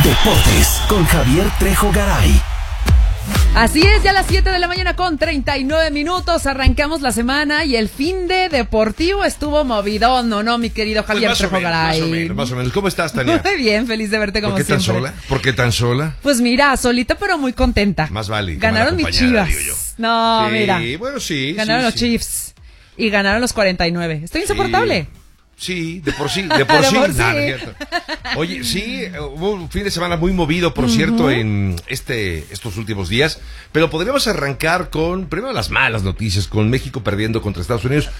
Deportes con Javier Trejo Garay. Así es, ya a las 7 de la mañana con 39 minutos arrancamos la semana y el fin de deportivo estuvo movidón, ¿no, mi querido Javier Trejo Garay? Más o menos. ¿Cómo estás, Tania? Muy bien, feliz de verte como siempre. ¿Por qué tan sola? ¿Por qué tan sola? Pues mira, solita pero muy contenta. Más vale. Ganaron mis Chivas. No, sí, mira. Bueno, sí. Ganaron los Chiefs y ganaron los 49. Estoy insoportable. Sí, de por sí. Oye, sí, hubo un fin de semana muy movido, por cierto, en estos últimos días, pero podríamos arrancar con, primero, las malas noticias, con México perdiendo contra Estados Unidos.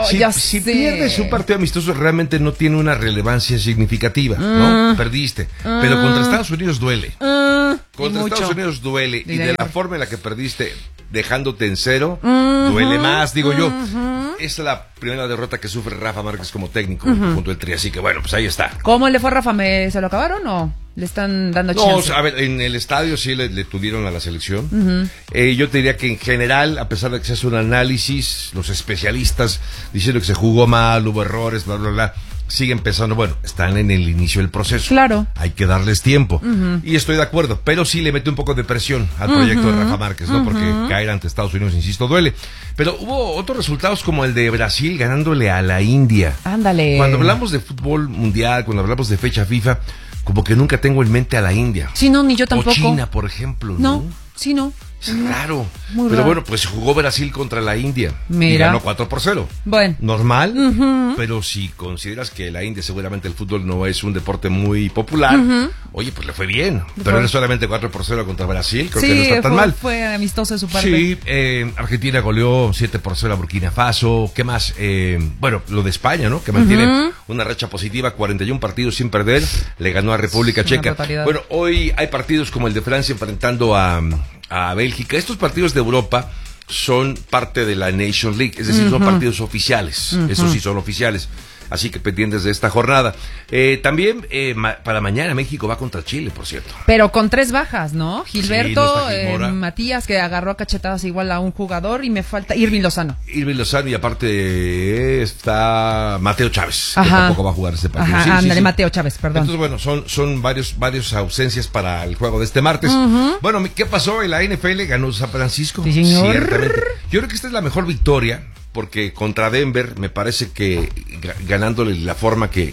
Si pierdes un partido amistoso, realmente no tiene una relevancia significativa, ¿no? Perdiste, pero contra Estados Unidos duele. Contra Estados Unidos duele, y de la forma en la que perdiste, dejándote en cero, duele más, digo yo. Es la primera derrota que sufre Rafa Márquez como técnico junto al Tri, así que bueno, pues ahí está. ¿Cómo le fue a Rafa? ¿Se lo acabaron o le están dando chance? No, a ver, en el estadio sí le tuvieron a la selección. Yo te diría que en general, a pesar de que se hace un análisis, los especialistas diciendo que se jugó mal, hubo errores, bla, bla, bla, siguen pensando, bueno, están en el inicio del proceso. Claro. Hay que darles tiempo. Y estoy de acuerdo, pero sí le mete un poco de presión al proyecto de Rafa Márquez, ¿no? Porque caer ante Estados Unidos, insisto, duele. Pero hubo otros resultados como el de Brasil ganándole a la India. Ándale. Cuando hablamos de fútbol mundial, cuando hablamos de fecha FIFA, como que nunca tengo en mente a la India. Sí, no, ni yo tampoco. O China, por ejemplo, ¿no? Sí, no. Es raro. Muy pero raro. bueno, pues jugó Brasil contra la India. Mira. Y ganó 4-0. Bueno. Normal, pero si consideras que la India seguramente el fútbol no es un deporte muy popular, oye, pues le fue bien. Pero no solamente 4-0 contra Brasil, creo que no está tan mal. Fue amistoso de su parte. Sí, Argentina goleó 7-0 a Burkina Faso. ¿Qué más? Bueno, lo de España, ¿no? Que mantiene una racha positiva, 41 partidos sin perder. Le ganó a República Checa. Bueno, hoy hay partidos como el de Francia enfrentando a Bélgica. Estos partidos de Europa son parte de la Nations League, es decir, son partidos oficiales. Esos sí son oficiales. Así que pendientes de esta jornada. También para mañana México va contra Chile, por cierto. Pero con 3 bajas, ¿no? Gilberto, sí, no Matías, que agarró a cachetadas igual a un jugador, y me falta Irving Lozano. Irving Lozano, y aparte está Mateo Chávez, que tampoco va a jugar este partido. Ajá, ándale, Mateo Chávez, perdón. Entonces, bueno, son varias ausencias para el juego de este martes. Bueno, ¿qué pasó? En la NFL ganó San Francisco. Sí, señor. Ciertamente. Yo creo que esta es la mejor victoria, porque contra Denver me parece que ganándole la forma que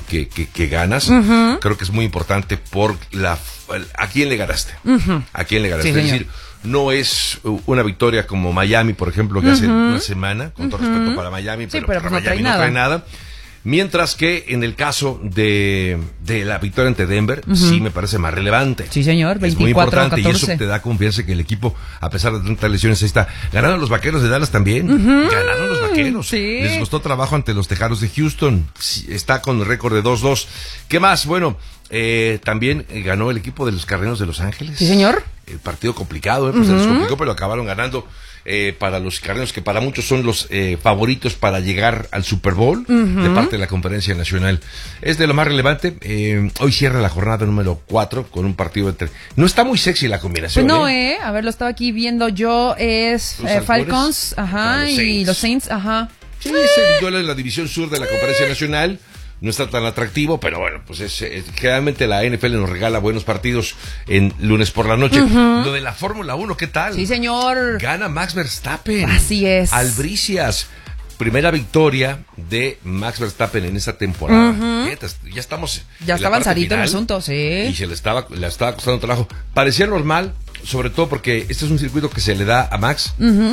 ganas, creo que es muy importante por a quién le ganaste. A quién le ganaste. Sí, es señor. decir, no es una victoria como Miami, por ejemplo, que hace una semana, con todo respeto para Miami, pero para Miami no trae nada. Mientras que en el caso de la victoria ante Denver, sí me parece más relevante. Sí, señor, 24-14. Es muy importante, y eso te da confianza que el equipo, a pesar de tantas lesiones, ahí está. Ganaron los Vaqueros de Dallas también. Ganaron los Vaqueros. Sí. Les costó trabajo ante los Tejanos de Houston. Está con el récord de 2-2. ¿Qué más? Bueno, también ganó el equipo de los Carneros de Los Ángeles. Sí, señor. El partido complicado, pues se les complicó, pero acabaron ganando para los Carneros, que para muchos son los favoritos para llegar al Super Bowl de parte de la Conferencia Nacional. Es de lo más relevante. Hoy cierra la jornada número 4 con un partido entre... No está muy sexy la combinación. Pues no, a ver, lo estaba aquí viendo yo, es Falcons, y los Saints, Sí, es el duelo de la división sur de la Conferencia Nacional. No está tan atractivo, pero bueno, pues generalmente la NFL nos regala buenos partidos en lunes por la noche. Lo de la Fórmula 1, ¿qué tal? Sí, señor. Gana Max Verstappen. Así es. Albricias. Primera victoria de Max Verstappen en esta temporada. Ya estamos. Ya está avanzadito el asunto, sí. Y le estaba costando trabajo. Parecía normal, sobre todo porque este es un circuito que se le da a Max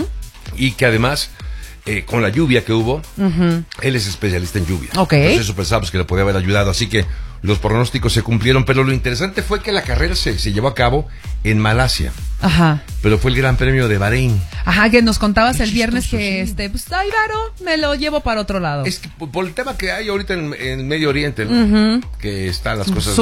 y que además... con la lluvia que hubo, él es especialista en lluvia. Entonces eso pensábamos que le podía haber ayudado, así que los pronósticos se cumplieron, pero lo interesante fue que la carrera se llevó a cabo en Malasia. Pero fue el Gran Premio de Bahrein. Que nos contabas el viernes que pues ay, raro, me lo llevo para otro lado. Es que por el tema que hay ahorita en el Medio Oriente, ¿no? Que están las cosas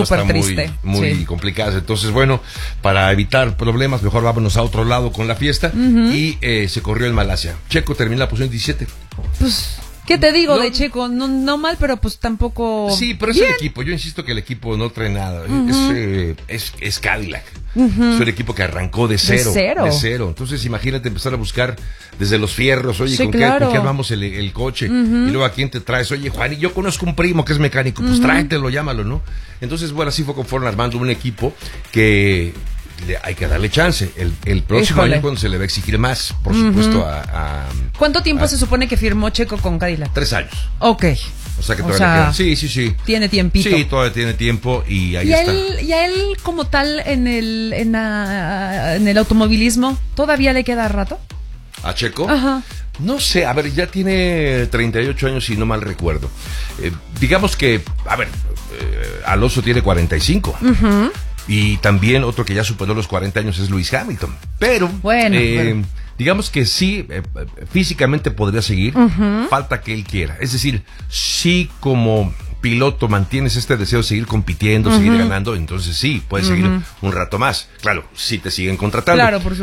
muy complicadas. Entonces, bueno, para evitar problemas, mejor vámonos a otro lado con la fiesta. Y se corrió en Malasia. Checo terminó la posición 17. Pues... ¿qué te digo de Checo? No mal, pero pues tampoco... Sí, pero es el equipo. Yo insisto que el equipo no trae nada. Es Cadillac. Es un equipo que arrancó de cero. De cero. Entonces, imagínate empezar a buscar desde los fierros, oye, sí, ¿con qué armamos el coche? Y luego a quién te traes, oye, Juan, y yo conozco un primo que es mecánico, pues tráetelo, llámalo, ¿no? Entonces, bueno, así fue como fueron armando un equipo que hay que darle chance. El próximo año cuando se le va a exigir más, por supuesto, ¿Cuánto tiempo se supone que firmó Checo con Cadillac? 3 años. Ok. O sea que todavía sí. Tiene tiempito. Sí, todavía tiene tiempo y ahí está. ¿Y a él como tal en el automovilismo todavía le queda rato? ¿A Checo? Ajá. No sé, a ver, ya tiene 38 años si no mal recuerdo. Digamos que, a ver, Alonso tiene 45. Y también otro que ya superó los 40 años es Lewis Hamilton. Pero, bueno. Digamos que sí, físicamente podría seguir, falta que él quiera. Es decir, si como piloto mantienes este deseo de seguir compitiendo, seguir ganando, entonces sí, puedes seguir un rato más. Claro, si te siguen contratando. Claro, por supuesto.